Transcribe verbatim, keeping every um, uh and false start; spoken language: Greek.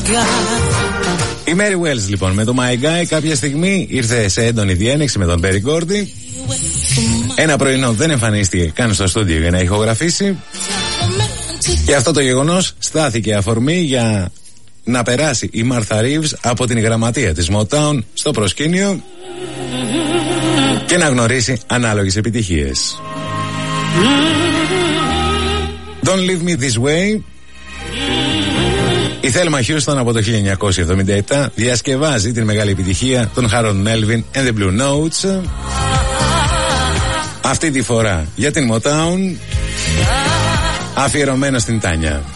Η Mary Wells λοιπόν με το My Guy κάποια στιγμή ήρθε σε έντονη διένεξη με τον Berry Gordy. Ένα πρωινό δεν εμφανίστηκε καν στο στούντιο για να ηχογραφήσει. Και αυτό το γεγονός στάθηκε αφορμή για να περάσει η Martha Reeves από την γραμματεία της Motown στο προσκήνιο και να γνωρίσει ανάλογες επιτυχίες. Don't Leave Me This Way. Η Thelma Houston από το χίλια εννιακόσια εβδομήντα επτά διασκευάζει την μεγάλη επιτυχία των Harold Melvin and the Blue Notes. Αυτή τη φορά για την Motown, αφιερωμένο στην Τάνια.